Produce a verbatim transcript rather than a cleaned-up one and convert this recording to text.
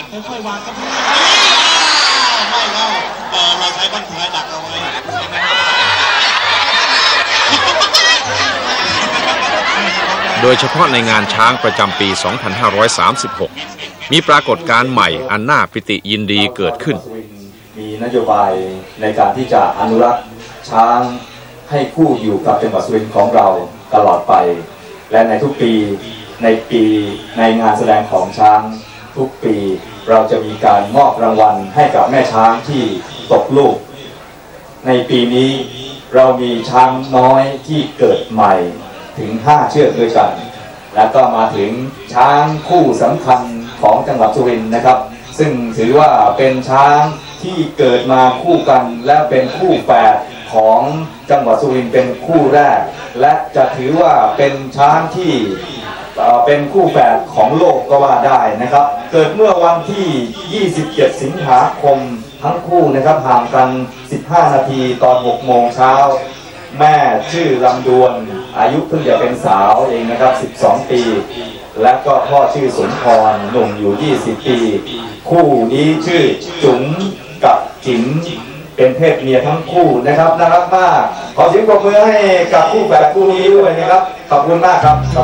ค่อยๆวางครับไม่เล่าเออเราใช้บั้นท้ายดักเอาไว้โดยเฉพาะในงานช้างประจำปี สองพันห้าร้อยสามสิบหก มีปรากฏการณ์ใหม่อันน่าปิติยินดีเกิดขึ้นมีนโยบายในการที่จะอนุรักษ์ช้างให้คู่อยู่กับจังหวัดสุรินทร์ของเราตลอดไปและในทุกปีในปีในงานแสดงของช้างทุกปีเราจะมีการมอบรางวัลให้กับแม่ช้างที่ตกลูกในปีนี้เรามีช้างน้อยที่เกิดใหม่ถึงห้าเชือกด้วยกันแล้วก็มาถึงช้างคู่สำคัญของจังหวัดสุรินทร์นะครับซึ่งถือว่าเป็นช้างที่เกิดมาคู่กันและเป็นคู่แฝดของจังหวัดสุรินทร์เป็นคู่แรกและจะถือว่าเป็นช้างที่เป็นคู่แฝดของโลกก็ว่าได้นะครับเกิดเมื่อวันที่ยี่สิบเจ็ดสิงหาคมทั้งคู่นะครับห่างกันสิบห้านาทีตอนหกโมงเช้าแม่ชื่อลำดวนอายุเพิ่งจะเป็นสาวเองนะครับสิบสองปีและก็พ่อชื่อสมพรหนุ่มอยู่ยี่สิบปีคู่นี้ชื่อจุ๋มกับจิ๋มเป็นเพศเมียทั้งคู่นะครับน่ารักมากขอเสียงปรบมือให้กับคู่แฝดคู่นี้ด้วยนะครับขอบคุณมากครับ